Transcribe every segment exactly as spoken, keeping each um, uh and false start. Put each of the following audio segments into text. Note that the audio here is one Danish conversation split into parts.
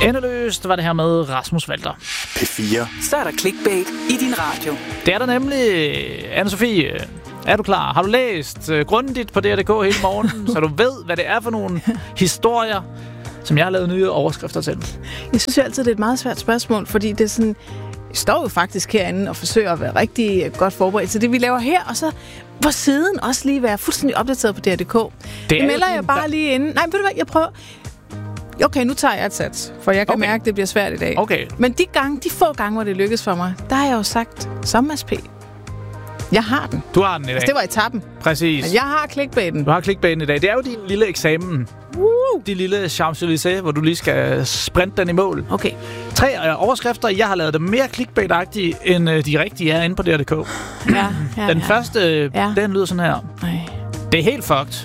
Endeløst var det her med Rasmus Walter. P fire. Så er der clickbait i din radio. Det er der nemlig. Anne-Sophie, er du klar? Har du læst uh, grundigt på D R punktum D K hele morgen, så du ved, hvad det er for nogle historier, som jeg har lavet nye overskrifter til? Jeg synes jo altid, det er et meget svært spørgsmål, fordi det er sådan... Vi står jo faktisk herinde og forsøger at være rigtig godt forberedt til det, vi laver her, og så på siden også lige være fuldstændig opdateret på D R punktum D K. Det, det melder jeg bare lige inden. Nej, ved du hvad, jeg prøver... Okay, nu tager jeg et sats, for jeg kan okay. mærke, at det bliver svært i dag. Okay. Men de, gange, de få gange, hvor det lykkes for mig, der har jeg jo sagt, som Mads P. Jeg har den. Du har den i dag. Altså, det var etappen. Præcis. Men jeg har clickbaiten. Du har clickbaiten i dag. Det er jo din lille eksamen. Woo! De lille Champs-Élysées, hvor du lige skal sprinte den i mål. Okay. Tre øh, overskrifter. Jeg har lavet dem mere clickbait-agtige, end øh, de rigtige er inde på D R punktum D K. Ja, ja, den ja. første, ja. den lyder sådan her. Nej. Det er helt fucked.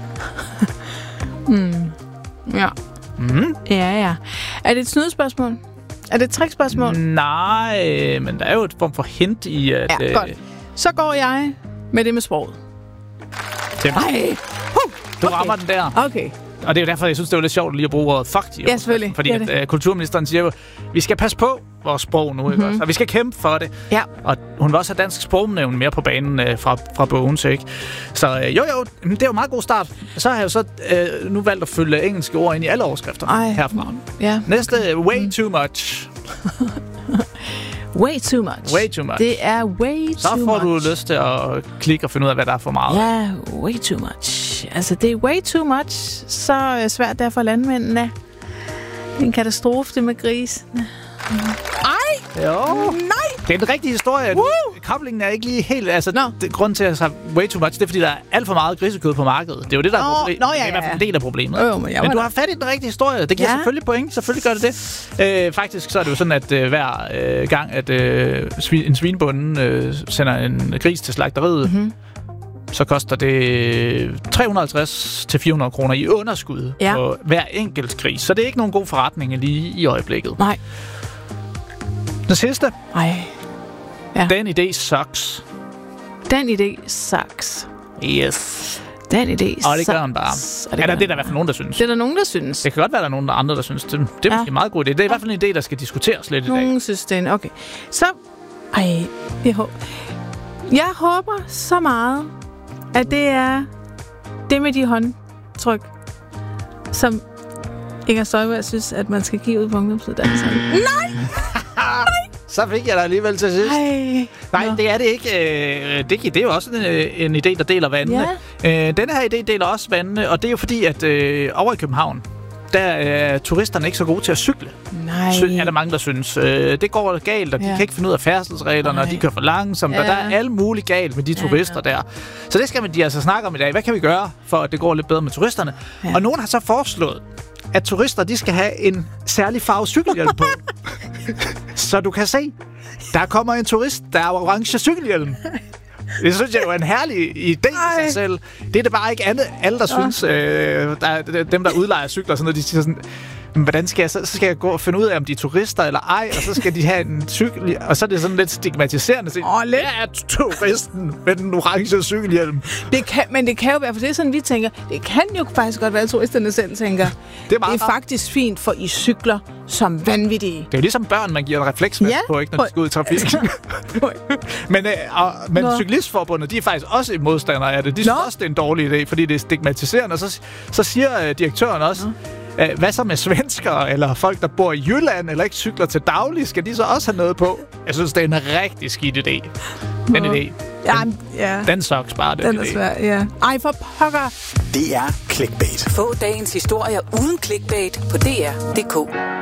mm. Ja. Mm. Ja, ja. Er det et snydespørgsmål? Er det et trickspørgsmål? Nej, men der er jo et form for hint i, at... Ja, øh, godt. Så går jeg med det med sproget. Nej. Uh, du okay. rammer den der. Okay. Og det er jo derfor, jeg synes, det var lidt sjovt lige at bruge ordet fucked. Ja, selvfølgelig. Fordi at, uh, kulturministeren siger jo, vi skal passe på vores sprog nu, ikke? Mm-hmm. Og vi skal kæmpe for det. Ja. Og hun vil også have dansk sprognævn mere på banen uh, fra, fra Bogens, ikke? Så uh, jo, jo, det er jo en meget god start. Så har jeg jo så uh, nu valgt at følge engelske ord ind i alle overskrifter Ej. herfra. Ja. Næste, way mm. too much. Way too much. Way too much. Det er way too much. Så får du lyst til at klikke og finde ud af, hvad der er for meget. Ja, way too much. Altså, det er way too much. Så svært der for landmændene. Det er en katastrofe, det med gris. Ej! Jo. Nej! Det er en rigtig historie. Woo! Koblingen er ikke lige helt... Altså, no. det, grunden til, at jeg har way too much, det er, fordi der er alt for meget grisekød på markedet. Det er jo det, der er Nå, problemet. nå, ja, det er i hvert fald en del af problemet. Jo, men men du har fat i den rigtige historie. Det giver ja. selvfølgelig point. Selvfølgelig gør det det. Øh, faktisk så er det jo sådan, at øh, hver øh, gang, at øh, en svinebonde øh, sender en gris til slagteriet, mm-hmm. så koster det tre hundrede og halvtreds til fire hundrede kroner i underskud ja. på hver enkelt gris. Så det er ikke nogen god forretning lige i øjeblikket. Nej. Den sidste. Nej. Ja. Den idé sucks. Den idé sucks. Yes. Den idé sucks. Og det gør den bare. Det, ja, der, det er der i hvert fald nogen, der synes. Det er der nogen, der synes. Det kan godt være, der er nogen der andre, der synes. Det, det er ja. måske en meget god idé. Det er i hvert fald en idé, der skal diskuteres lidt nogen i dag. Nogen synes, det er en... Okay. Så... Ej, jeg håber... Jeg håber så meget, at det er det med de håndtryk, som Inger Støjberg synes, at man skal give ud på ungdomsuddannelserne. Nej! Nej! Så fik jeg dig alligevel til sidst. Ej, Nej, no. det er det ikke. Det, det er jo også en, en idé, der deler vandene. Ja. Denne her idé deler også vandene, og det er jo fordi, at øh, over i København, der er turisterne ikke så gode til at cykle. Nej. Sy- er der mange, der synes. Øh, det går galt, og de ja. kan ikke finde ud af færdselsreglerne, og de kører for langsomt, ja. og der er alt muligt galt med de turister ja. der. Så det skal man de altså snakke om i dag. Hvad kan vi gøre, for at det går lidt bedre med turisterne? Ja. Og nogen har så foreslået, at turister, de skal have en særlig farve cykelhjelm på. Så du kan se, der kommer en turist, der er orange cykelhjelm. Det synes jeg jo er en herlig idé i sig selv. Det er det bare ikke alle, alle der synes, øh, der, dem, der udlejer cykler, sådan noget, de siger sådan, hvordan skal jeg så, så skal jeg gå og finde ud af, om de er turister eller ej, og så skal de have en cykel, og så er det sådan lidt stigmatiserende. Så, oh, lidt. Jeg er turisten med den orange cykelhjelm. Det kan, men det kan jo være, for det er sådan, vi tænker, det kan jo faktisk godt være, at turisterne selv tænker, det er, det er faktisk fint, for I cykler som vanvittige. Det er jo ligesom børn, man giver en refleksvest ja, på, ikke, når de skal ud i trafik. men øh, og, men Cyklistforbundet, de er faktisk også modstandere af det. De synes Nå. også, det er en dårlig idé, fordi det er stigmatiserende. Og så, så siger øh, direktøren også, Nå. Hvad så med svenskere, eller folk, der bor i Jylland, eller ikke cykler til daglig? Skal de så også have noget på? Jeg synes, det er en rigtig skidt idé. Den idé. Den, ja, ja. den sucks bare, den, den er idé. svær, ja. Ej, for pokker. Det er clickbait. Få dagens historier uden clickbait på D R punktum D K.